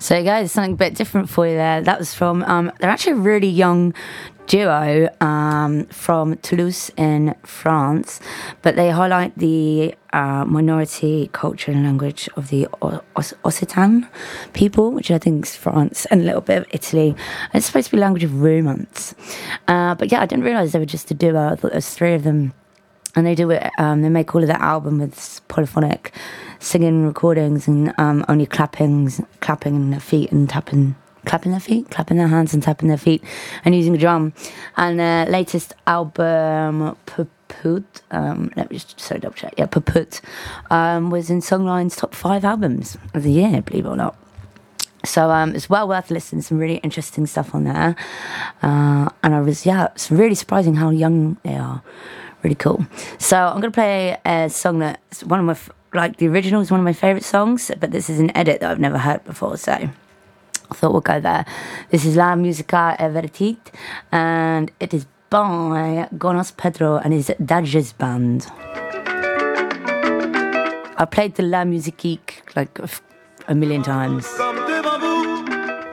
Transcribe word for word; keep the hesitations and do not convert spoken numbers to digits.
So guys, something a bit different for you there. That was from, um, they're actually a really young duo um, from Toulouse in France, but they highlight the uh, minority culture and language of the o- Oc- Occitan people, which I think is France and a little bit of Italy. And it's supposed to be language of romance. Uh, but yeah, I didn't realise they were just a duo. I thought there was three of them. And they do it, um, they make all of their album with polyphonic singing recordings and um, only clapping, clapping in their feet and tapping, clapping their feet, clapping their hands and tapping their feet and using a drum. And their latest album, Puput, um, let me just so double check, yeah, Puput, um, was in Songline's top five albums of the year, believe it or not. So um, it's well worth listening. Some really interesting stuff on there. Uh, and I was, yeah, it's really surprising how young they are. Really cool. So I'm going to play a song that's one of my, f- like the original is one of my favourite songs, but this is an edit that I've never heard before, so I thought we'll go there. This is La Musica Evertit, and it is by Gonos Pedro and his Dages Band. I played the La Musique like a, f- a million times.